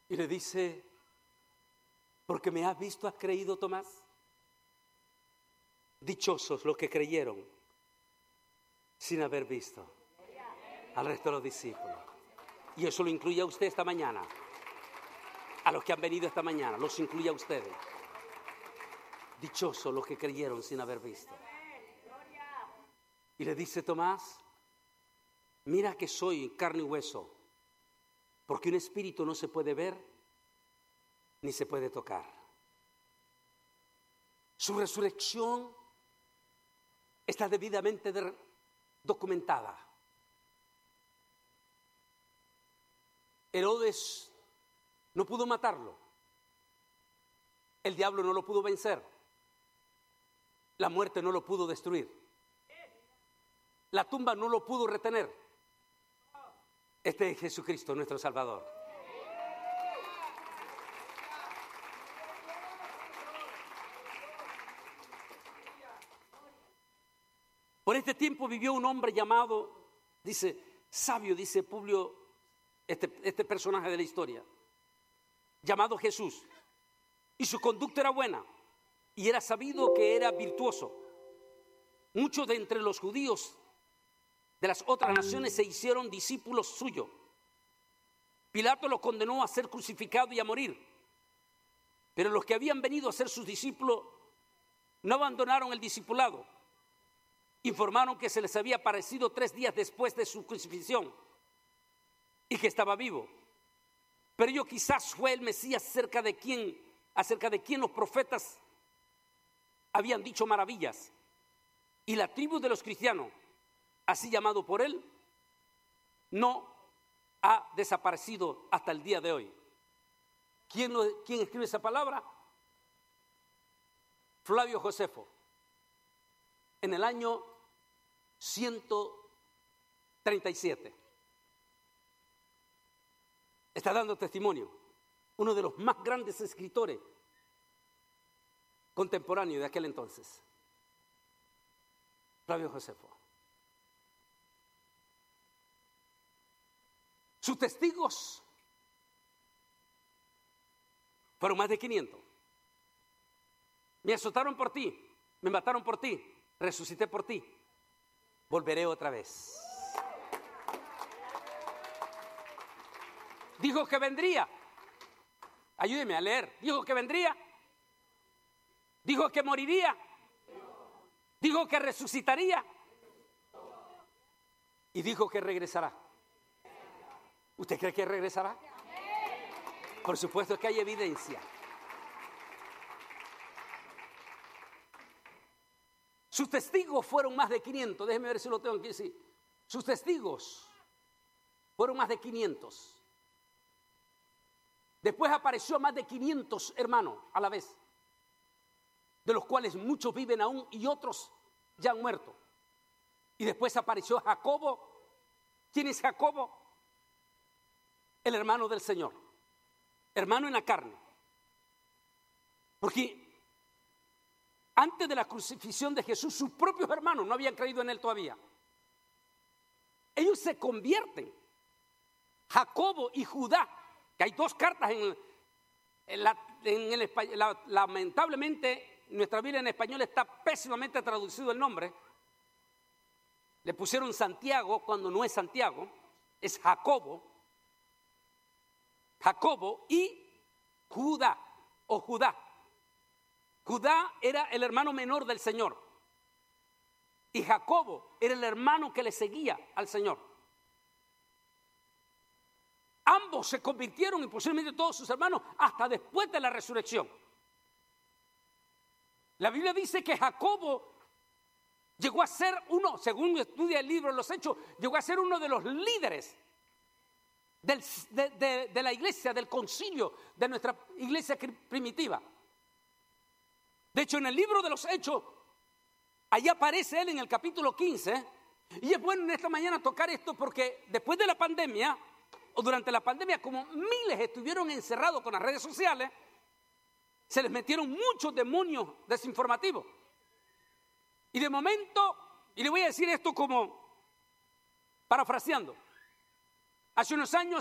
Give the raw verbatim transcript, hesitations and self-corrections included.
Y le dice: porque me has visto, has creído, Tomás. Dichosos los que creyeron sin haber visto. Al resto de los discípulos. Y eso lo incluye a usted esta mañana. A los que han venido esta mañana, los incluye a ustedes. Dichosos los que creyeron sin haber visto. Y le dice Tomás: mira que soy carne y hueso, porque un espíritu no se puede ver ni se puede tocar. Su resurrección está debidamente documentada. Herodes no pudo matarlo. El diablo no lo pudo vencer. La muerte no lo pudo destruir. La tumba no lo pudo retener. Este es Jesucristo, nuestro Salvador. Por este tiempo vivió un hombre llamado, dice, sabio, dice Publio, este, este personaje de la historia, llamado Jesús. Y su conducta era buena, y era sabido que era virtuoso. Muchos de entre los judíos de las otras naciones se hicieron discípulos suyos. Pilato lo condenó a ser crucificado y a morir. Pero los que habían venido a ser sus discípulos no abandonaron el discipulado. Informaron que se les había aparecido tres días después de su crucifixión y que estaba vivo. Pero ello quizás fue el Mesías acerca de quien, acerca de quien los profetas habían dicho maravillas. Y la tribu de los cristianos, así llamado por él, no ha desaparecido hasta el día de hoy. ¿Quién, lo, quién escribe esa palabra? Flavio Josefo. En el año ciento treinta y siete. Está dando testimonio. Uno de los más grandes escritores contemporáneos de aquel entonces. Flavio Josefo. Sus testigos fueron más de quinientos. Me azotaron por ti, me mataron por ti, resucité por ti, volveré otra vez. Dijo que vendría. Ayúdeme a leer. Dijo que vendría. Dijo que moriría. Dijo que resucitaría. Y dijo que regresará. ¿Usted cree que regresará? Por supuesto que hay evidencia. Sus testigos fueron más de quinientos. Déjeme ver si lo tengo aquí. Sí. Sus testigos fueron más de quinientos. Después apareció a más de quinientos hermanos a la vez, de los cuales muchos viven aún y otros ya han muerto. Y después apareció Jacobo. ¿Quién es Jacobo? El hermano del Señor, hermano en la carne. Porque antes de la crucifixión de Jesús, sus propios hermanos no habían creído en él todavía. Ellos se convierten, Jacobo y Judá, que hay dos cartas en, en, la, en el español. La, lamentablemente nuestra Biblia en español está pésimamente traducido el nombre. Le pusieron Santiago cuando no es Santiago, es Jacobo. Jacobo y Judá o Judá. Judá era el hermano menor del Señor y Jacobo era el hermano que le seguía al Señor. Ambos se convirtieron y posiblemente todos sus hermanos hasta después de la resurrección. La Biblia dice que Jacobo llegó a ser uno, según estudia el libro de los Hechos, llegó a ser uno de los líderes Del, de, de, de la iglesia, del concilio de nuestra iglesia primitiva. De hecho, en el libro de los Hechos, allí aparece él en el capítulo quince. Y es bueno en esta mañana tocar esto porque después de la pandemia, o durante la pandemia, como miles estuvieron encerrados con las redes sociales, se les metieron muchos demonios desinformativos. Y de momento, y le voy a decir esto como parafraseando, hace unos años